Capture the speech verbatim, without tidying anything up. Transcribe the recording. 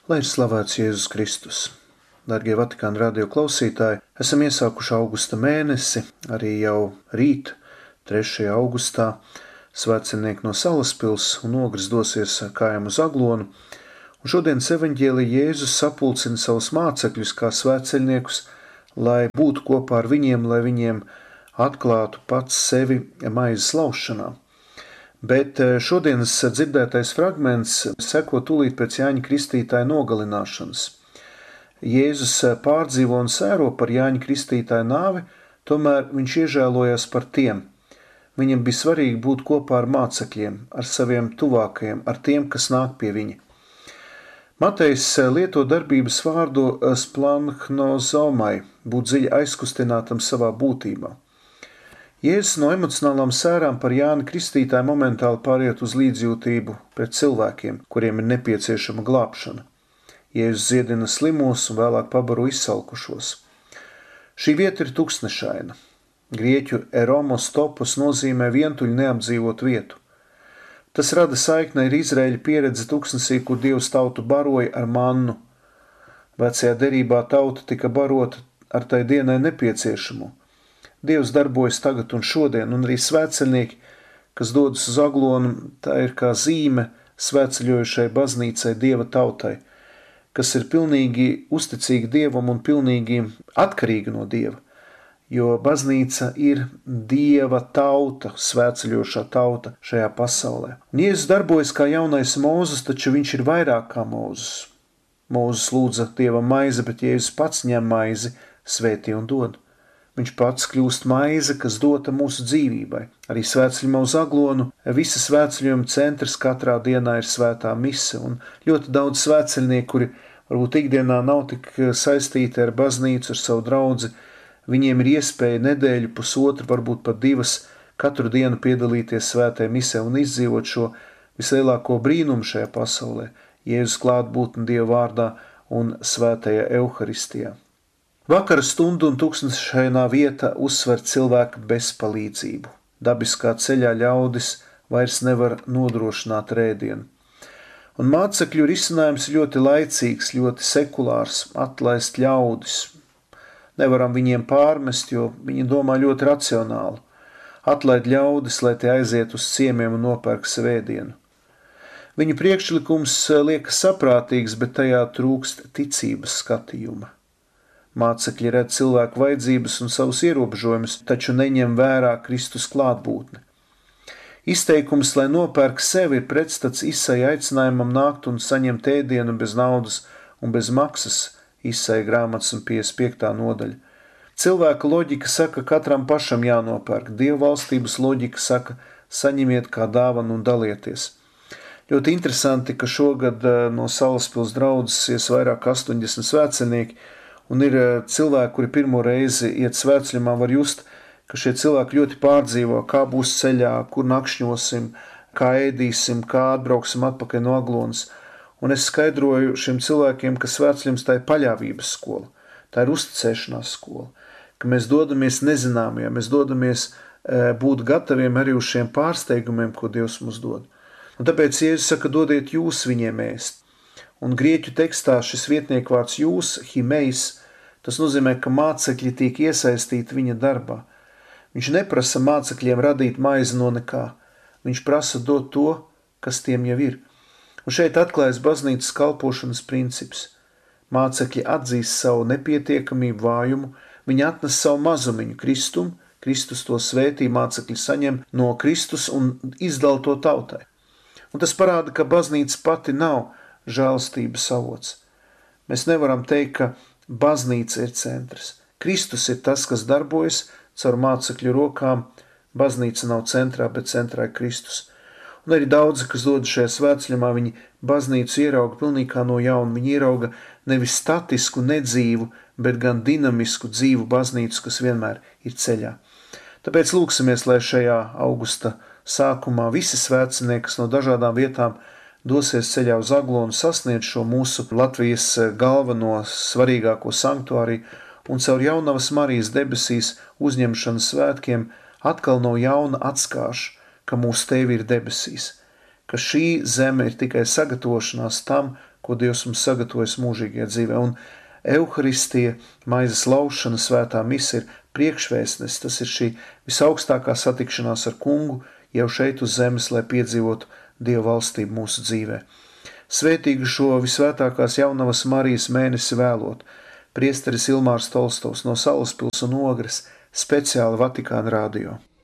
Lai ir slavēts Jēzus Kristus. Dargie Vatikāna radio klausītāji, esam iesākuši augusta mēnesi, arī jau rīt, trešajā augustā, svētceļnieki no Salaspils un Ogres dosies kājām uz Aglonu, un šodienas evaņģēlijā Jēzus sapulcina savus mācekļus kā svētceļniekus, lai būtu kopā ar viņiem, lai viņiem atklātu pats sevi maizes laušanā. Bet šodienas dzirdētais fragments seko tūlīt pēc Jāņa Kristītāja nogalināšanas. Jēzus pārdzīvo un sēro par Jāņa Kristītāja nāvi, tomēr viņš iežēlojas par tiem. Viņam bija svarīgi būt kopā ar mācekļiem, ar saviem tuvākajiem, ar tiem, kas nāk pie viņa. Matejs lieto darbības vārdu splanhnozomai, būt dziļi aizkustinātam savā būtībā. Jēzus no emocionālām sērām par Jāni Kristītāju momentāli pāriet uz līdzjūtību pret cilvēkiem, kuriem ir nepieciešama glābšana. Jēzus dziedina slimos un vēlāk pabaro izsalkušos. Šī vieta ir tuksnešaina. Grieķu eromos topos nozīmē vientuļu neapdzīvot vietu. Tas rada saikni ar Izraēļa pieredzi tuksnesī, kur Dievs tautu baroja ar mannu. Vecajā derībā tauta tika barota ar tai dienai nepieciešamo. Dievs darbojas tagad un šodien, un arī svētceļnieki, kas dodas uz Aglonu, tā ir kā zīme svētceļojušai baznīcai, Dieva tautai, kas ir pilnīgi uzticīga Dievam un pilnīgi atkarīga no Dieva, jo baznīca ir Dieva tauta, svētceļošā tauta šajā pasaulē. Un Jēzus darbojas kā jaunais Mūzes, taču viņš ir vairāk kā Mūzes. Mūzes lūdza Dievam maizi, bet Jēzus pats ņem maizi, svētī un dod. Viņš pats kļūst maize, kas dota mūsu dzīvībai. Arī svētceļojumā uz Aglonu, visa svētceļojuma centrs katrā dienā ir svētā mise, un ļoti daudz svētceļnieku, kuri varbūt ikdienā nav tik saistīti ar baznīcu, ar savu draudzi, viņiem ir iespēja nedēļu, pusotru, varbūt pat divas, katru dienu piedalīties svētajā misē un izdzīvot šo vislielāko brīnumu šajā pasaulē, Jēzus klātbūtni Dieva vārdā un svētajā Euharistijā. Vakara stundu un tuksnešainā vieta uzsver cilvēka bezpalīdzību. Dabiskā ceļā ļaudis vairs nevar nodrošināt rēdienu. Un mācekļu risinājums ļoti laicīgs, ļoti sekulārs, atlaist ļaudis. Nevaram viņiem pārmest, jo viņi domā ļoti racionāli. Atlaid ļaudis, lai tie aiziet uz ciemiem un nopērk svētdienu. Viņu priekšlikums liekas saprātīgs, bet tajā trūkst ticības skatījuma. Mācekļi redz cilvēku vajadzības un savus ierobežojumus, taču neņem vērā Kristus klātbūtni. Izteikums, lai nopērk sevi, ir pretstats Isaija aicinājumam nākt un saņemt ēdienu bez naudas un bez maksas, Isaija grāmatas un piecdesmit piektā nodaļa. Cilvēka loģika saka, katram pašam jānopērk, Dieva valstības loģika saka, saņemiet kā dāvanu un dalieties. Ļoti interesanti, ka šogad no Salaspils draudzes ies vairāk astoņdesmit svētceļnieki, un ir cilvēki, kuri pirmo reizi iet svētceļojumā, var just, ka šie cilvēki ļoti pārdzīvo, kā būs ceļā, kur nakšņosim, kā ēdīsim, kā atbrauksim atpakaļ no Aglonas. Un es skaidroju šiem cilvēkiem, ka svētceļojums tā ir paļāvības skola, tā ir uzticēšanās skola, ka mēs dodamies nezināmajā, mēs dodamies būt gataviem arī uz šiem pārsteigumiem, ko Dievs mums dod. Un tāpēc Jēzus saka, dodiet jūs viņiem ēst. Un grieķu tekstā šis vietnieku vārds jūs, himejs, tas nozīmē, ka mācekļi tiek iesaistīti viņa darbā. Viņš neprasa mācekļiem radīt maizi no nekā. Viņš prasa dot to, kas tiem jau ir. Un šeit atklājas baznīcas kalpošanas princips. Mācekļi atzīst savu nepietiekamību, vājumu, viņi atnes savu mazumiņu Kristum, Kristus to svētī, mācekļi saņem no Kristus un izdala to tautai. Un tas parāda, ka baznīca pati nav žēlstības avots. Mēs nevaram teikt, ka baznīca ir centrs. Kristus ir tas, kas darbojas caur mācekļu rokām. Baznīca nav centrā, bet centrā ir Kristus. Un arī daudzi, kas dodas šajā svētceļojumā, viņi baznīcu ierauga pilnīgi kā no jauna. Viņi ierauga nevis statisku, nedzīvu, bet gan dinamisku dzīvu baznīcu, kas vienmēr ir ceļā. Tāpēc lūksimies, lai šajā augusta sākumā visi svētceļnieki, kas no dažādām vietām dosies ceļā uz Aglonu, sasniedz šo mūsu Latvijas galveno svarīgāko sanktuāriju un caur Jaunavas Marijas debesīs uzņemšanas svētkiem atkal no jauna atskāš, ka mūsu Tēvi ir debesīs, ka šī zeme ir tikai sagatavošanās tam, ko Dievs mums sagatavojas mūžīgajā dzīvē. Un Euharistija, maizes laušana, svētā mise ir priekšvēstnes, tas ir šī visaugstākā satikšanās ar kungu jau šeit uz zemes, lai piedzīvotu Dieva valstību mūsu dzīvē. Svētīgu šo visvētākās jaunavas Marijas mēnesi vēlot, priesteris Ilmārs Tolstovs no Salaspils un Ogres, speciāli Vatikāna radio.